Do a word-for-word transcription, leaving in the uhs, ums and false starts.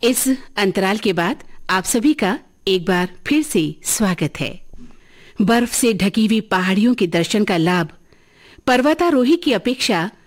इस अंतराल के बाद आप सभी का एक बार फिर से स्वागत है। बर्फ से ढकी हुई पहाड़ियों के दर्शन का लाभ पर्वतारोही की अपेक्षा